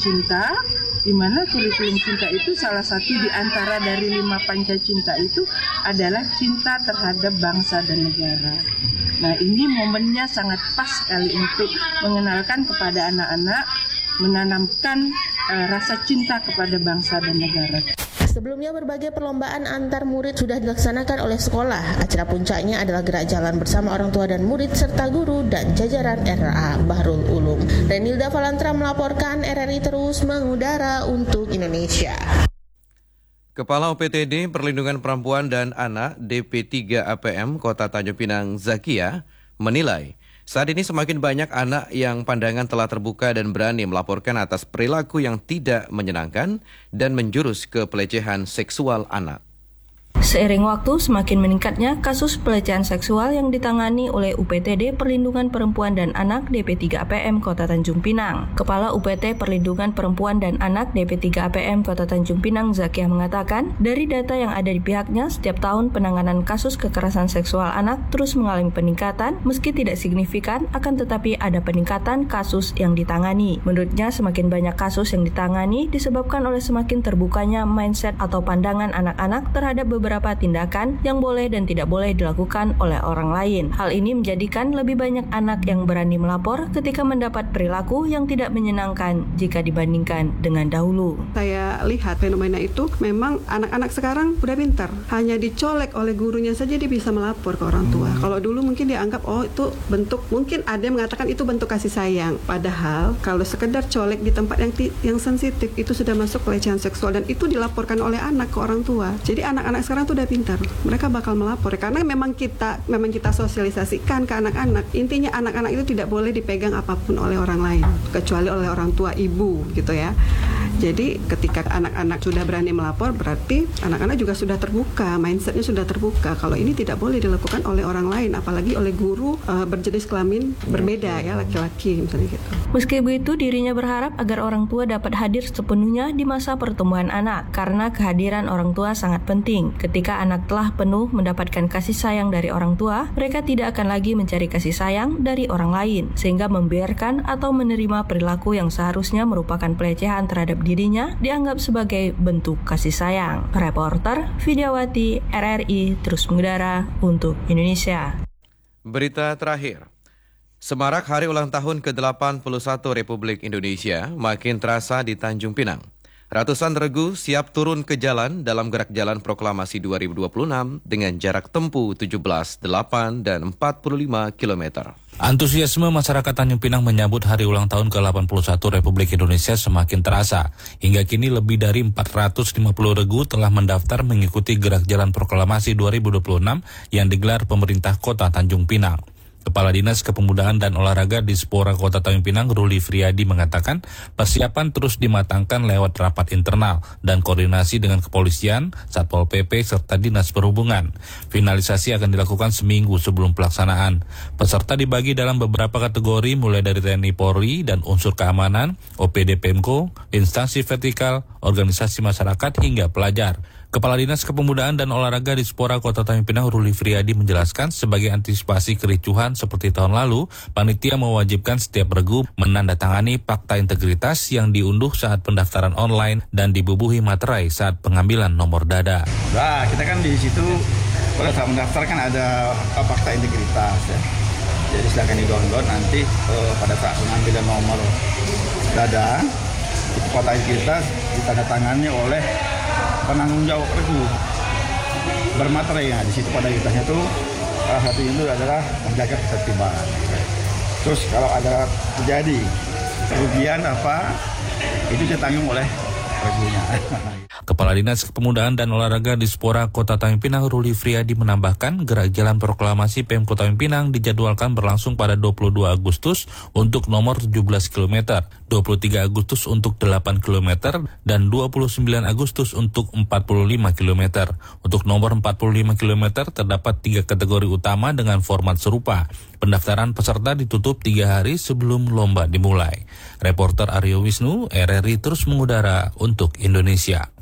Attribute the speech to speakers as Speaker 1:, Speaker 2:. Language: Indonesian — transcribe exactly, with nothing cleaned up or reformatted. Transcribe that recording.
Speaker 1: Cinta, di mana kurikulum cinta itu salah satu di antara dari lima panca cinta itu adalah cinta terhadap bangsa dan negara. Nah, ini momennya sangat pas sekali untuk mengenalkan kepada anak-anak, menanamkan uh, rasa cinta kepada bangsa dan negara.
Speaker 2: Sebelumnya berbagai perlombaan antar murid sudah dilaksanakan oleh sekolah. Acara puncaknya adalah gerak jalan bersama orang tua dan murid serta guru dan jajaran R A Bahrul Ulum. Renilda Valantra melaporkan, R R I terus mengudara untuk Indonesia.
Speaker 3: Kepala O P T D Perlindungan Perempuan dan Anak D P tiga A P M Kota Tanjung Pinang Zakia menilai saat ini semakin banyak anak yang pandangan telah terbuka dan berani melaporkan atas perilaku yang tidak menyenangkan dan menjurus ke pelecehan seksual anak.
Speaker 4: Seiring waktu, semakin meningkatnya kasus pelecehan seksual yang ditangani oleh U P T D Perlindungan Perempuan dan Anak D P tiga A P M Kota Tanjung Pinang. Kepala U P T Perlindungan Perempuan dan Anak D P tiga A P M Kota Tanjung Pinang Zakia mengatakan, dari data yang ada di pihaknya, setiap tahun penanganan kasus kekerasan seksual anak terus mengalami peningkatan, meski tidak signifikan, akan tetapi ada peningkatan kasus yang ditangani. Menurutnya, semakin banyak kasus yang ditangani disebabkan oleh semakin terbukanya mindset atau pandangan anak-anak terhadap beberapa beberapa tindakan yang boleh dan tidak boleh dilakukan oleh orang lain. Hal ini menjadikan lebih banyak anak yang berani melapor ketika mendapat perilaku yang tidak menyenangkan jika dibandingkan dengan dahulu.
Speaker 5: Saya lihat fenomena itu memang anak-anak sekarang udah pintar. Hanya dicolek oleh gurunya saja dia bisa melapor ke orang tua. Hmm. Kalau dulu mungkin dianggap oh itu bentuk, mungkin ada yang mengatakan itu bentuk kasih sayang. Padahal kalau sekedar colek di tempat yang yang sensitif itu sudah masuk pelecehan seksual dan itu dilaporkan oleh anak ke orang tua. Jadi anak-anak sekarang tuh udah pintar, mereka bakal melapor karena memang kita memang kita sosialisasikan ke anak-anak. Intinya anak-anak itu tidak boleh dipegang apapun oleh orang lain kecuali oleh orang tua, ibu gitu ya. Jadi ketika anak-anak sudah berani melapor berarti anak-anak juga sudah terbuka, mindsetnya sudah terbuka. Kalau ini tidak boleh dilakukan oleh orang lain, apalagi oleh guru uh, berjenis kelamin berbeda ya, laki-laki misalnya gitu.
Speaker 4: Meski begitu, dirinya berharap agar orang tua dapat hadir sepenuhnya di masa pertumbuhan anak karena kehadiran orang tua sangat penting. Ketika anak telah penuh mendapatkan kasih sayang dari orang tua, mereka tidak akan lagi mencari kasih sayang dari orang lain, sehingga membiarkan atau menerima perilaku yang seharusnya merupakan pelecehan terhadap dirinya dianggap sebagai bentuk kasih sayang. Reporter Vidyawati, R R I, terus mengudara untuk Indonesia.
Speaker 3: Berita terakhir. Semarak hari ulang tahun ke delapan puluh satu Republik Indonesia makin terasa di Tanjung Pinang. Ratusan regu siap turun ke jalan dalam gerak jalan proklamasi dua ribu dua puluh enam dengan jarak tempuh tujuh belas, delapan, dan empat puluh lima kilometer.
Speaker 6: Antusiasme masyarakat Tanjung Pinang menyambut hari ulang tahun ke delapan puluh satu Republik Indonesia semakin terasa. Hingga kini lebih dari empat ratus lima puluh regu telah mendaftar mengikuti gerak jalan proklamasi dua ribu dua puluh enam yang digelar pemerintah Kota Tanjung Pinang. Kepala Dinas Kepemudaan dan Olahraga Dispora Kota Tanjung Pinang, Ruli Friadi, mengatakan persiapan terus dimatangkan lewat rapat internal dan koordinasi dengan kepolisian, Satpol P P, serta Dinas Perhubungan. Finalisasi akan dilakukan seminggu sebelum pelaksanaan. Peserta dibagi dalam beberapa kategori mulai dari T N I Polri dan unsur keamanan, O P D Pemko, instansi vertikal, organisasi masyarakat, hingga pelajar. Kepala Dinas Kepemudaan dan Olahraga Dispora Kota Tanjung Pinang, Ruli Friadi, menjelaskan sebagai antisipasi kericuhan seperti tahun lalu, panitia mewajibkan setiap regu menandatangani fakta integritas yang diunduh saat pendaftaran online dan dibubuhi materai saat pengambilan nomor dada.
Speaker 7: Nah, kita kan di situ pada saat mendaftar kan ada fakta integritas ya. Jadi silakan di-download nanti eh, pada saat pengambilan nomor dada, itu fakta integritas ditandatangani oleh penanggung jawab regu bermaterai. Ya, di situ pada integritasnya itu salah satu itu adalah menjaga ketertiban. Terus kalau ada terjadi kerugian apa, itu ditanggung oleh regunya.
Speaker 6: Kepala Dinas Kepemudaan dan Olahraga Dispora Kota Tanjung Pinang, Ruli Friadi, menambahkan gerak jalan proklamasi Pemkot Tanjung Pinang dijadwalkan berlangsung pada dua puluh dua Agustus untuk nomor tujuh belas kilometer, dua puluh tiga Agustus untuk delapan kilometer, dan dua puluh sembilan Agustus untuk empat puluh lima kilometer. Untuk nomor empat puluh lima kilometer terdapat tiga kategori utama dengan format serupa. Pendaftaran peserta ditutup tiga hari sebelum lomba dimulai. Reporter Aryo Wisnu, R R I, terus mengudara untuk Indonesia.